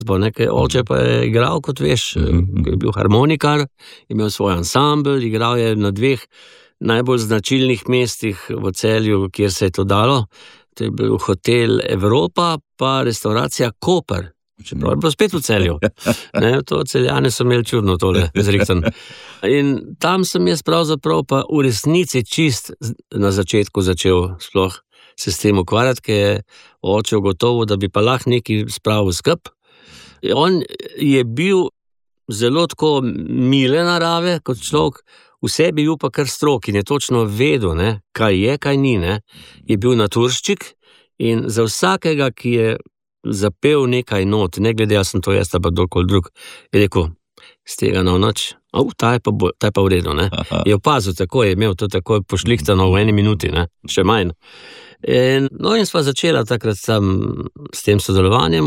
Nekaj, oče pa je igral, kot veš, je bil harmonikar, imel svoj ansambel, igral je na 2 najbolj značilnih mestih v Celju, kjer se je to dalo. To je bil hotel Evropa, pa restauracija Koper. Čeprav je bilo spet v Celju. To Celjane so imeli čudno tole zrihtan. In tam sem jaz pravzaprav pa v resnici čist na začetku začel sploh se s tem ukvarjati, ker je oče ugotovil, da bi pa lahko nekaj spravil skup. On je bil zelo tako mile narave kot človek, v sebi bil pa kar strog in je točno vedel, kaj je, kaj ni. Je bil naturščik in za vsakega, ki je zapel nekaj not, ne glede, jaz sem to jaz, pa kdorkoli drug, je rekel, z tega na noč, ta je pa v redu. Je opazil, tako je imel to tako pošlihtano v 1 minuti, še manj. In sva začela takrat s tem sodelovanjem,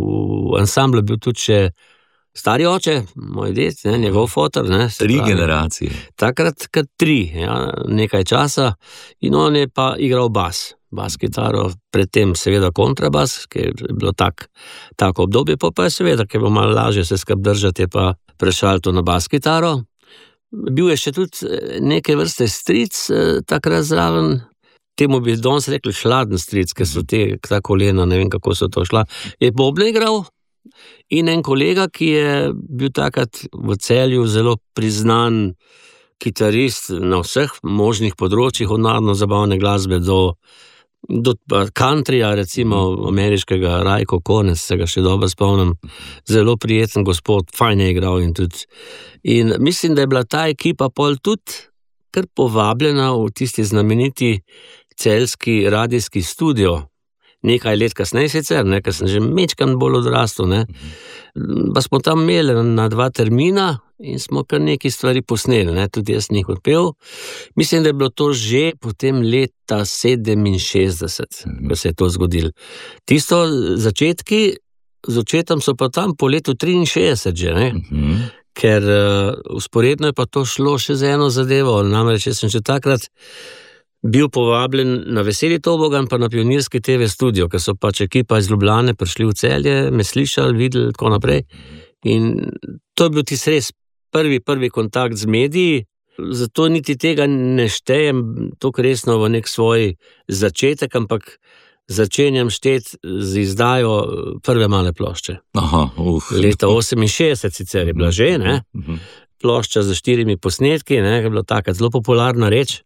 v ansamblu bil tudi še stari oče, moj ded, njegov fotor. 3 generacije. Takrat 3, nekaj časa, in on je pa igral bas kitaro, predtem seveda kontrabas, ker je bilo tako obdobje, pa je seveda, ker bo malo lažje se skrb držati, je pa prešal to na bas kitaro. Bil je še tudi neke vrste stric takrat zraven, temu bi danes rekli hladen stric, ker so ta kolena, ne vem kako so to šla, je bobne igral. In en kolega, ki je bil takrat v Celju zelo priznan kitarist na vseh možnih področjih, od narodno-zabavne glasbe do countryja, recimo ameriškega Rajko Konec, se ga še dobro spomnim, zelo prijeten gospod, fajn je igral in mislim, da je bila ta ekipa pol tudi kar povabljena v tisti znameniti celjski radijski studio. Nekaj let kasneje sicer, ker sem že mečkan bolj odrastel, pa smo tam imeli na 2 termina in smo kar nekaj stvari posneli, tudi jaz njih odpel. Mislim, da je bilo to že potem leta 67, ko se je to zgodilo. Tisto začetki z očetom so pa tam po letu 63 že, ker usporedno je pa to šlo še z eno zadevo, namreč jaz sem že takrat bil povabljen na Veseli tobogan pa na Pionirski TV studio, ker so pač ekipa iz Ljubljane prišli v Celje, me slišali, videli, tako naprej. In to je bil tisti res prvi kontakt z mediji, zato niti tega ne štejem tako resno v nek svoj začetek, ampak začenjam šteti z izdajo prve male plošče. Leta 68 sicer je bila že, plošča z 4 posnetki, je bila taka zelo popularna reč.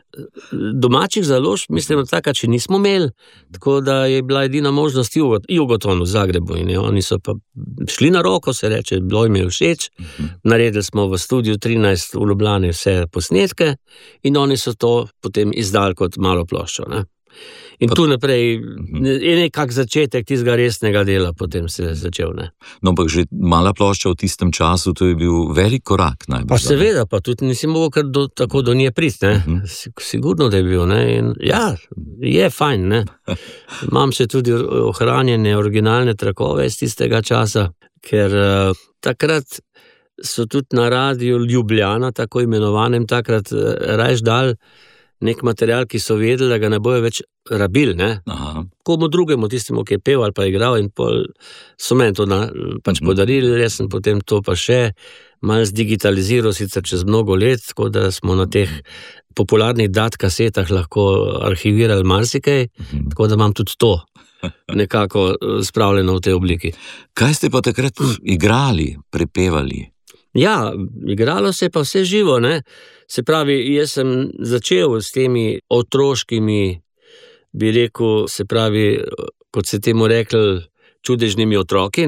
Domačih založb, mislim, taka, če nismo imeli, tako da je bila edina možnost Jugoton v Zagrebu in oni so pa šli na roko, se reče, bilo jim je všeč, naredili smo v studiu 13 v Ljubljani vse posnetke in oni so to potem izdali kot malo ploščo, In tu naprej je nekak začetek tistega resnega dela, potem se je začel, No, ampak že mala plošča v tistem času, to je bil velik korak najbolj. Pa seveda, pa tudi nisi mogel kar tako do nje priti, Sigurno, da je bil, in ja, je fajn, Imam še tudi ohranjene originalne trakove iz tistega časa, ker takrat so tudi na radiju Ljubljana, tako imenovanem, takrat rajš dal nek material, ki so vedeli, da ga ne bojo več rabili, komu drugemu, tistemu, ki je pel ali pa igral, in pol so meni to pač podarili, jaz sem potem to pa še malo zdigitaliziral, sicer čez mnogo let, tako da smo na teh popularnih DAT kasetah lahko arhivirali marsikaj, tako da imam tudi to nekako spravljeno v tej obliki. Kaj ste pa takrat igrali, prepevali? Ja, igralo se je pa vse živo, Se pravi, jaz sem začel s temi otroškimi, bi rekel, se pravi, kot se temu rekli, čudežnimi otroki,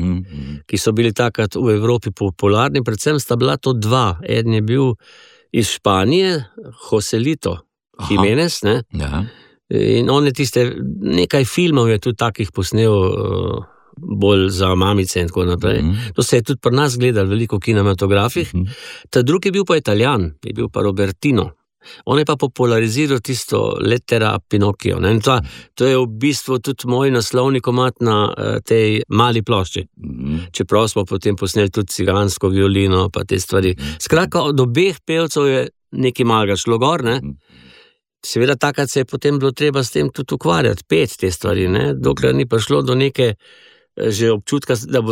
ki so bili takrat v Evropi popularni, predvsem sta bila to 2. Eden je bil iz Španije, Joselito Jimenez, in on je tiste, nekaj filmov je tudi takih posnel, bolj za mamice in tako naprej. To se je tudi pri nas gledal veliko v kinematografih. Ta drugi je bil pa Italijan, je bil pa Robertino. On je pa populariziral tisto Lettera a Pinocchio. To je v bistvu tudi moj naslovni komad na tej mali plošči. Čeprav smo potem posneli tudi cigansko violino pa te stvari. Skratka, od obeh pevcev je nekaj malega šlo gor, Seveda takrat se je potem bilo treba s tem tudi ukvarjati, peti te stvari, dokler ni prišlo do neke že občutka, da bo